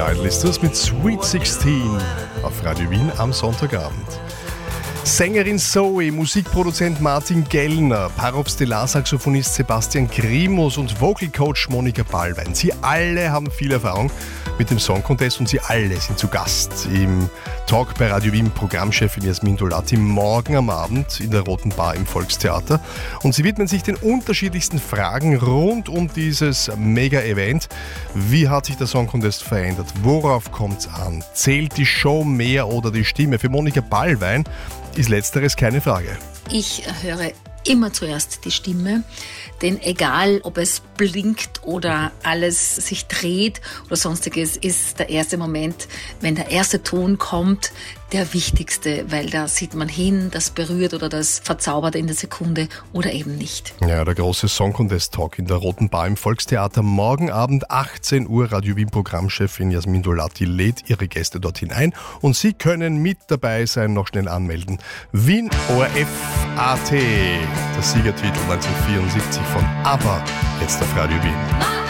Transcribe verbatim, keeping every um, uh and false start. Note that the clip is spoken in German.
Idol ist das mit Sweet sechzehn auf Radio Wien am Sonntagabend. Sängerin Zoe, Musikproduzent Martin Gellner, Parop-Stellar-Saxophonist Sebastian Grimus und Vocal Coach Monika Ballwein. Sie alle haben viel Erfahrung mit dem Song Contest und sie alle sind zu Gast im Talk bei Radio Wien. Programmchefin Jasmin Dolati morgen am Abend in der Roten Bar im Volkstheater. Und sie widmen sich den unterschiedlichsten Fragen rund um dieses Mega-Event. Wie hat sich der Song Contest verändert? Worauf kommt es an? Zählt die Show mehr oder die Stimme? Für Monika Ballwein ist Letzteres keine Frage. Ich höre immer zuerst die Stimme, denn egal, ob es blinkt oder alles sich dreht oder sonstiges, ist der erste Moment, wenn der erste Ton kommt, der wichtigste, weil da sieht man hin, das berührt oder das verzaubert in der Sekunde oder eben nicht. Ja, der große Song Contest Talk in der Roten Bar im Volkstheater. Morgen Abend achtzehn Uhr. Radio Wien Programmchefin Jasmin Dolati lädt ihre Gäste dorthin ein und Sie können mit dabei sein, noch schnell anmelden. Wien O R F A T, der Siegertitel neunzehnhundertvierundsiebzig von ABBA, jetzt auf Radio Wien.